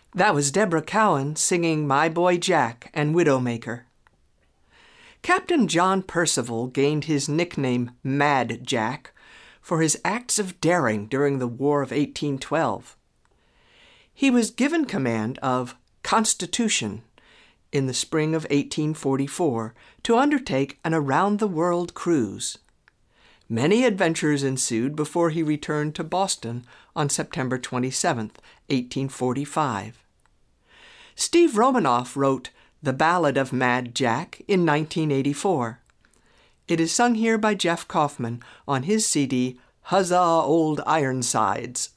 That was Deborah Cowan singing My Boy Jack and Widowmaker. Captain John Percival gained his nickname Mad Jack for his acts of daring during the War of 1812. He was given command of Constitution in the spring of 1844 to undertake an around-the-world cruise. Many adventures ensued before he returned to Boston on September 27, 1845. Steve Romanoff wrote The Ballad of Mad Jack in 1984. It is sung here by Jeff Kaufman on his CD, Huzzah Old Ironsides.